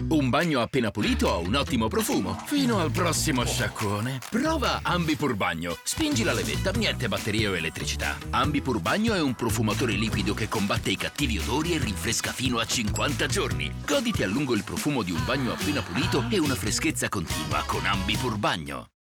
Un bagno appena pulito ha un ottimo profumo, fino al prossimo sciacquone. Prova Ambipur Bagno. Spingi la levetta, niente batterie o elettricità. Ambipur Bagno è un profumatore liquido che combatte i cattivi odori e rinfresca fino a 50 giorni. Goditi a lungo il profumo di un bagno appena pulito e una freschezza continua con Ambipur Bagno.